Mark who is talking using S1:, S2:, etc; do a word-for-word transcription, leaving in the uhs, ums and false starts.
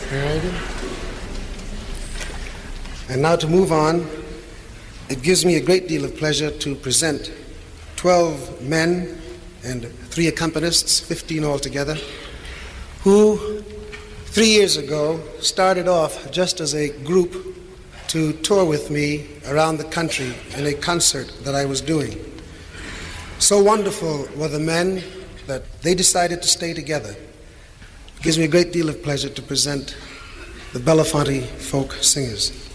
S1: Alrighty. And now to move on, it gives me a great deal of pleasure to present twelve men and three accompanists, fifteen altogether, who three years ago started off just as a group to tour with me around the country in a concert that I was doing. So wonderful were the men that they decided to stay together. It gives me a great deal of pleasure to present the Belafonte Folk Singers.